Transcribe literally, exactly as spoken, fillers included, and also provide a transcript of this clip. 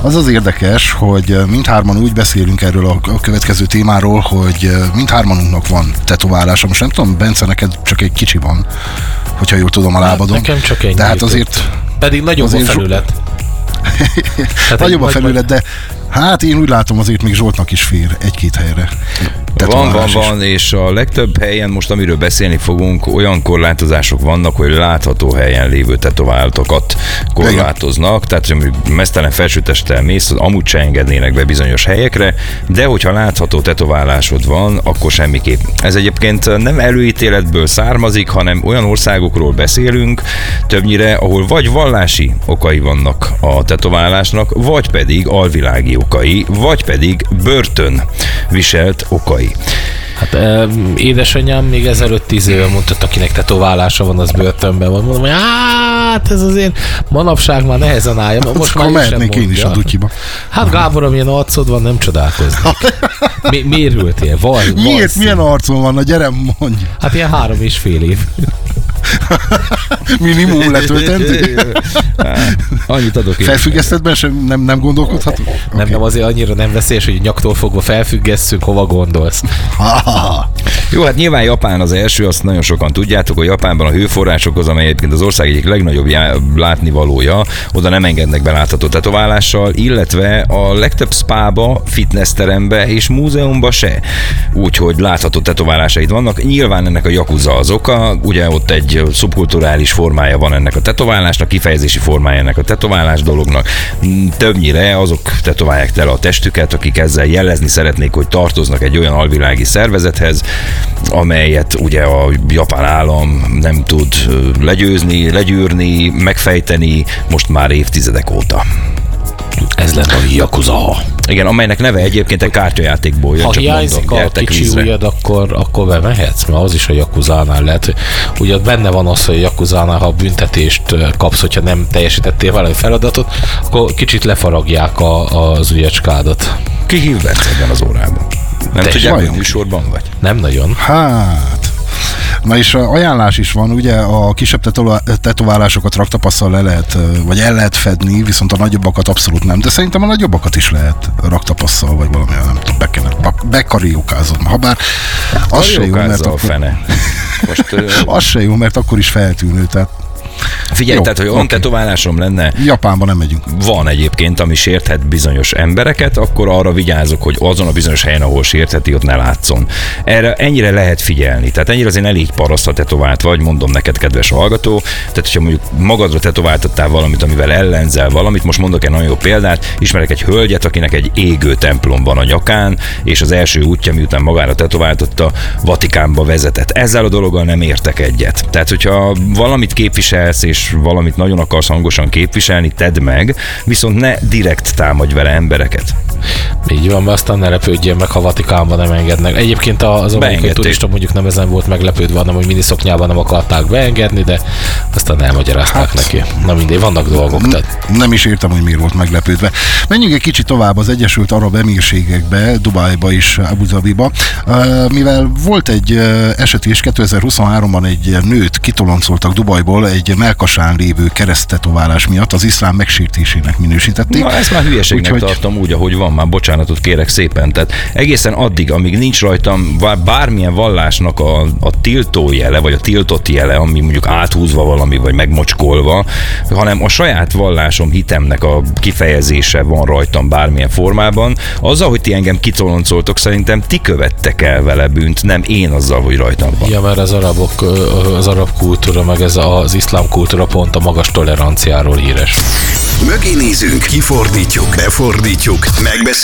Az az érdekes, hogy mindhárman úgy beszélünk erről a, a következő témáról, hogy mindhármanunknak van tetoválása. Most nem tudom, Bence, neked csak egy kicsi van, hogyha jól tudom a lábadon. Nekem csak ennyi. De hát azért... Pedig nagyobb azért a felület. Nagyobb a felület, de hát én úgy látom, azért még Zsoltnak is fér egy-két helyre. Van, van, van, és a legtöbb helyen most, amiről beszélni fogunk, olyan korlátozások vannak, hogy látható helyen lévő tetováltokat korlátoznak, igen. Tehát, hogy meztelen felsőtesttel mész, amúgy se engednének be bizonyos helyekre, de hogyha látható tetoválásod van, akkor semmiképp. Ez egyébként nem előítéletből származik, hanem olyan országokról beszélünk, többnyire, ahol vagy vallási okai vannak a tetoválásnak, vagy pedig alvilági okai, vagy pedig börtön viselt okai. Hát eh, édesanyám még ezelőtt tíz éve mondta, akinek tetoválása van, az börtönben van. Mondom, hogy hát ez azért manapság már nehezen állja. Most már mehetnék én is a dutyiba. Hát Gábor, amilyen arcod van, nem csodálkoznék. Mi, miért ültél? Val, miért? Milyen arcon van? Na gyere, mondj. Hát ilyen három és fél év. Minimum letöltendő. Annyit adok én. Felfüggesztedben sem nem, nem gondolkodhatunk? Nem, okay. Nem, azért annyira nem veszélyes, hogy nyaktól fogva felfüggesszünk, hova gondolsz. Jó, hát nyilván Japán az első, azt nagyon sokan tudjátok, hogy Japánban a hőforrásokhoz, amely egyébként az ország egyik legnagyobb já- látnivalója, oda nem engednek be látható tetoválással, illetve a legtöbb spába, fitnessterembe és múzeumba se. Úgyhogy látható tetoválásaid vannak. Nyilván ennek a yakuza az oka, ugye ott egy szubkulturális formája van ennek a tetoválásnak, kifejezési formája ennek a tetoválás dolognak. Többnyire azok tetoválják tele a testüket, akik ezzel jelezni szeretnék, hogy tartoznak egy olyan alvilági szervezethez, amelyet ugye a japán állam nem tud legyőzni, legyűrni, megfejteni most már évtizedek óta. Ez lenne a yakuza. Igen, amelynek neve egyébként egy kártyajátékból jön, ha csak hiányzik mondom, a kicsi vízre. ujjad, akkor, akkor bemehetsz, mert az is a yakuzánál lehet, hogy ugye benne van az, hogy a yakuzánál, ha büntetést kapsz, hogyha nem teljesítettél valami feladatot, akkor kicsit lefaragják a, az ujjacskádat. Ki hív ebben az órában? Nem Te tudják, hogy műsorban vagy? Nem nagyon. Hát... Na és ajánlás is van, ugye a kisebb tetoválásokat raktapasszal le lehet, vagy el lehet fedni, viszont a nagyobbakat abszolút nem, de szerintem a nagyobbakat is lehet raktapasszal, vagy valami, nem tudom, be kellene, bekariókázod. Habár az se jó, mert akkor, fene. Most, az se jó, mert akkor is feltűnő, tehát figyelj, jó, tehát, hogy okay. olyan tetoválásom lenne... Japánban nem megyünk. Van egyébként, ami sérthet bizonyos embereket, akkor arra vigyázok, hogy azon a bizonyos helyen, ahol sértheti, ott ne látszon. Erre ennyire lehet figyelni. Tehát ennyire azért elég parasztra tetovált vagy, mondom neked, kedves hallgató. Tehát, hogyha mondjuk magadra tetováltattál valamit, amivel ellenzel valamit, most mondok egy nagyon jó példát, ismerek egy hölgyet, akinek egy égő templom van a nyakán, és az első útja, miután magára tetováltatta, Vatikánba vezetett. Ezzel a dologgal nem értek egyet. Tehát, hogyha valamit képvisel és valamit nagyon akarsz hangosan képviselni, tedd meg, viszont ne direkt támadj vele embereket. Így van, mert aztán ne lepődjél meg, ha Vatikánban nem engednek. Egyébként az amerikai turista mondjuk nem ezen volt meglepődve, hanem hogy miniszoknyában nem akarták beengedni, de aztán elmagyarázták hát, neki. Na mindegy, vannak dolgok. Tehát. Nem is értem, hogy miért volt meglepődve. Menjünk egy kicsit tovább az Egyesült Arab Emírségekbe, Dubájba és Abu Dhabiba, mivel volt egy eset is, kétezer-huszonháromban egy nőt kitoloncoltak Dubajból egy melkasán lévő kereszttetoválás miatt, az iszlám megsértésének minősítették. Na, ezt már hülyeségnek Úgyhogy... tartom úgy, ahogy van, már bocsánatot kérek szépen. Tehát egészen addig, amíg nincs rajtam bármilyen vallásnak a, a tiltó jele, vagy a tiltott jele, ami mondjuk áthúzva valami, vagy megmocskolva, hanem a saját vallásom, hitemnek a kifejezése van rajtam bármilyen formában, azzal, hogy ti engem kitoloncoltok, szerintem ti követtek el vele bűnt, nem én azzal, hogy rajtam van. Ja, mert az arabok, az arab kultúra, meg ez az iszlám kultúra pont a magas toleranciáról híres. Mögé nézünk, kifordítjuk, befordítjuk, megbeszéljük.